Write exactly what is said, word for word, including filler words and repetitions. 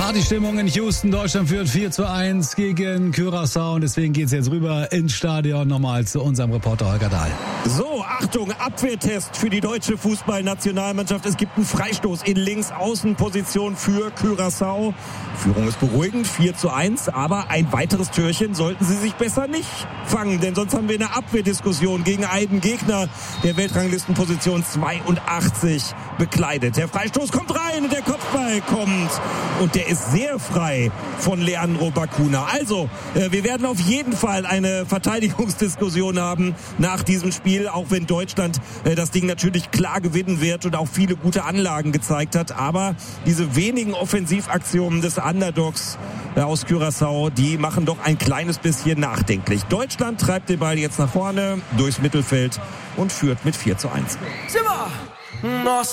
Partystimmung in Houston. Deutschland führt vier zu eins gegen Curaçao. Und deswegen geht's jetzt rüber ins Stadion nochmal zu unserem Reporter Holger Dahl. So, Achtung, Abwehrtest für die deutsche Fußballnationalmannschaft. Es gibt einen Freistoß in Links-Außenposition für Curaçao. Führung ist beruhigend, vier zu eins. Aber ein weiteres Türchen sollten sie sich besser nicht fangen. Denn sonst haben wir eine Abwehrdiskussion gegen einen Gegner, der Weltranglistenposition zweiundachtzig bekleidet. Der Freistoß kommt rein und der Kopfball kommt. Und der ist sehr frei von Leandro Bacuna. Also, äh, wir werden auf jeden Fall eine Verteidigungsdiskussion haben nach diesem Spiel, auch wenn Deutschland äh, das Ding natürlich klar gewinnen wird und auch viele gute Anlagen gezeigt hat. Aber diese wenigen Offensivaktionen des Underdogs äh, aus Curaçao, die machen doch ein kleines bisschen nachdenklich. Deutschland treibt den Ball jetzt nach vorne durchs Mittelfeld und führt mit vier zu eins. Zimmer!